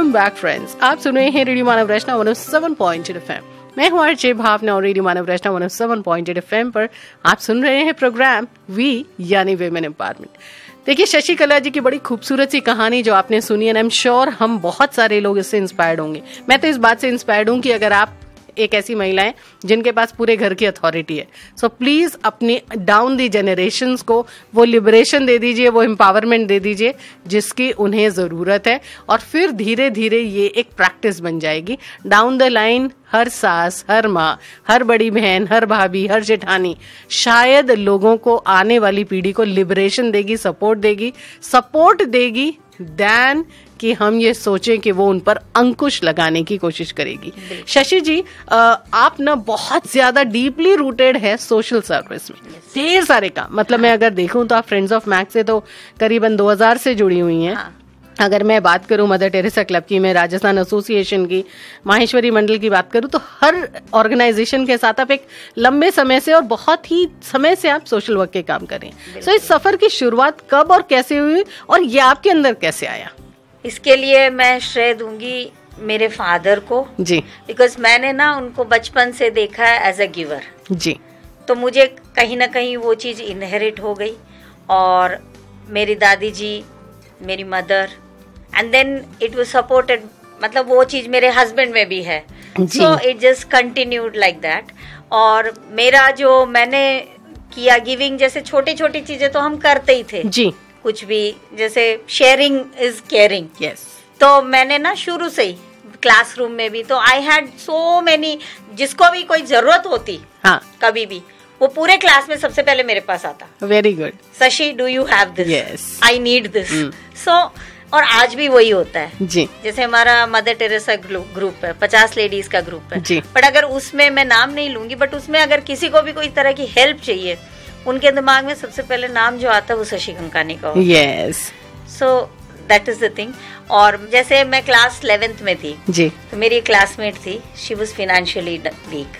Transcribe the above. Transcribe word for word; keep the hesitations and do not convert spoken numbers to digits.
Welcome back friends, आप सुन रहे हैं रेडियो मानव रचना one O seven point eight FM. मैं हूं आरजे भावना और रेडियो मानव रचना one O seven point eight FM पर आप सुन रहे हैं प्रोग्राम वी यानी विमेन एम्पावरमेंट। देखिए, शशिकला जी की बड़ी खूबसूरत सी कहानी जो आपने सुनी है, आई एम श्योर हम बहुत सारे लोग इससे इंस्पायर्ड होंगे। मैं तो इस बात से इंस्पायर्ड हूं कि अगर आप एक ऐसी महिला है जिनके पास पूरे घर की अथॉरिटी है, सो प्लीज अपनी डाउन दी जनरेशंस को वो लिबरेशन दे दीजिए, वो एम्पावरमेंट दे दीजिए जिसकी उन्हें जरूरत है, और फिर धीरे धीरे ये एक प्रैक्टिस बन जाएगी। डाउन द लाइन हर सास, हर माँ, हर बड़ी बहन, हर भाभी, हर जेठानी शायद लोगों को, आने वाली पीढ़ी को लिबरेशन देगी, सपोर्ट देगी, सपोर्ट देगी देन कि हम ये सोचें कि वो उन पर अंकुश लगाने की कोशिश करेगी। शशि जी, आप ना बहुत ज्यादा डीपली रूटेड है सोशल सर्विस में, ढेर सारे काम। मतलब मैं अगर देखूं तो आप फ्रेंड्स ऑफ मैक्स से तो करीबन दो हज़ार से जुड़ी हुई हैं। हाँ। अगर मैं बात करूं मदर टेरेसा क्लब की, मैं राजस्थान एसोसिएशन की, माहेश्वरी मंडल की बात करूं, तो हर ऑर्गेनाइजेशन के साथ आप एक लंबे समय से और बहुत ही समय से आप सोशल वर्क के काम करें। सो इस सफर की शुरुआत कब और कैसे हुई और ये आपके अंदर कैसे आया? इसके लिए मैं श्रेय दूंगी मेरे फादर को जी, बिकॉज मैंने ना उनको बचपन से देखा है एज अ गिवर जी, तो मुझे कहीं ना कहीं वो चीज इनहेरिट हो गई। और मेरी दादी जी, मेरी mother, and then it was supported, मतलब वो चीज मेरे हस्बैंड में भी है, so it just continued like that. और मेरा जो मैंने किया गिविंग, जैसे छोटी छोटी चीजें तो हम करते ही थे जी, कुछ भी, जैसे शेयरिंग इज केयरिंग। यस, तो मैंने ना शुरू से ही क्लासरूम में भी, तो आई हैड सो मेनी, जिसको भी कोई जरूरत होती हाँ, कभी भी, वो पूरे क्लास में सबसे पहले मेरे पास आता। Very good, Shashi do you have this? Yes, I need this. सो और आज भी वही होता है जी। जैसे हमारा मदर टेरेसा ग्रुप है, पचास लेडीज का ग्रुप है जी, बट अगर उसमें मैं नाम नहीं लूंगी, बट उसमें अगर किसी को भी कोई तरह की हेल्प चाहिए, उनके दिमाग में सबसे पहले नाम जो आता है वो शशि कंकानी का होता है। Yes, so that is the thing. और जैसे मैं क्लास इलेवेंथ में थी जी, तो मेरी क्लासमेट थी, शी वाज फाइनेंशियली वीक,